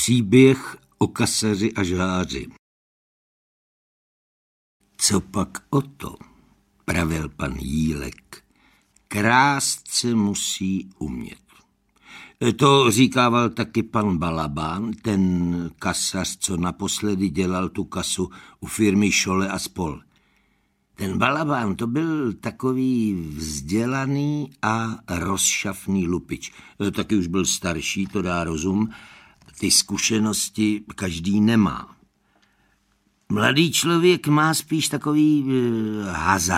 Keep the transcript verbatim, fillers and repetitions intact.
Příběh o kasaři a žháři. Co pak o to, pravil pan Jílek, krást se musí umět. To říkával taky pan Balabán, ten kasař, co naposledy dělal tu kasu u firmy Šole a spol. Ten Balabán to byl takový vzdělaný a rozšafný lupič. Taky už byl starší, to dá rozum. Ty zkušenosti každý nemá. Mladý člověk má spíš takový hazard.